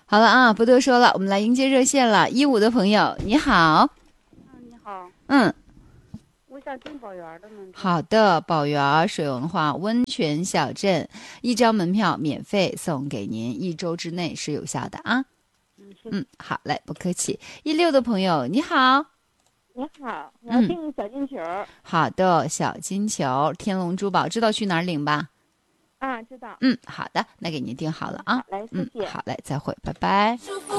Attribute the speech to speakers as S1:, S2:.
S1: 好了啊，不多说了，我们来迎接热线了。15的朋友，你好。
S2: 你好，
S1: 嗯，
S2: 我想订宝园的门票。
S1: 好的，宝园水文化温泉小镇，1张门票免费送给您，1周之内是有效的啊。
S2: 行。
S1: 好嘞，不客气。16的朋友，你好。
S2: 你好，我要订小金球。
S1: 好的，小金球，天龙珠宝，知道去哪儿领吧？
S2: 知道。
S1: 好的，那给您订好了啊。
S2: 好嘞，谢谢。
S1: 好嘞，再会，拜拜。